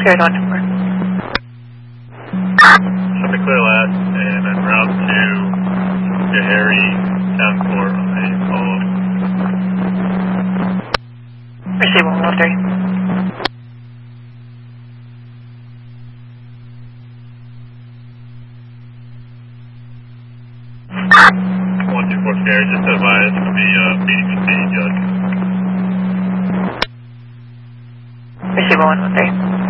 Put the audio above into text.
Sierra 124. Show me clear last, and en route to Harry Town Court on a follow-up. Receive 113. 124 Sierra, just advise for the meeting with the judge. Receive 113.